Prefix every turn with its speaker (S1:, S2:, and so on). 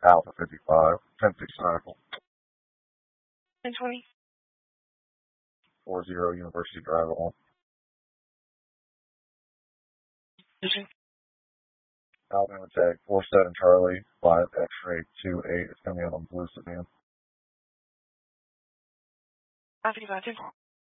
S1: Alpha 55, 10-6 Medical,
S2: 1020.
S1: 40 University Drive at 1. Alpha Tag 47 Charlie, 5 X-ray 28. It's going to be on the blue sedan.
S2: I think about it.